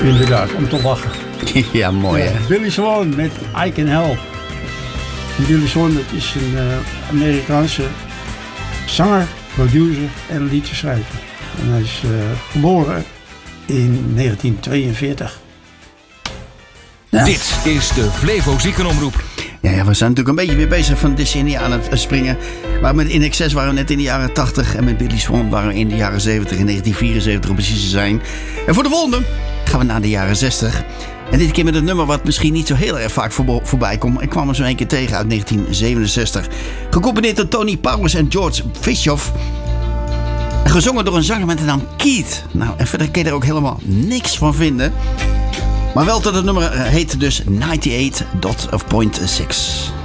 Inderdaad, om te lachen. Ja, mooi hè. Billy Swan met I Can Help. Billy Swan, dat is een Amerikaanse zanger, producer en liedjeschrijver. En hij is geboren in 1942. Ja. Dit is de Flevo Ziekenomroep. Ja, we zijn natuurlijk een beetje weer bezig van decennia aan het springen. Maar met In Excess waren we net in de jaren 80. En met Billy Swan waren we in de jaren 70, in 1974 om precies te zijn. En voor de volgende gaan we naar de jaren 60. En dit keer met een nummer wat misschien niet zo heel erg vaak voorbij komt. Ik kwam er zo een keer tegen uit 1967. Gecomponeerd door Tony Powers en George Bischoff. En gezongen door een zanger met de naam Keith. Nou, en verder kun je er ook helemaal niks van vinden. Maar wel dat het nummer heet dus 98.6.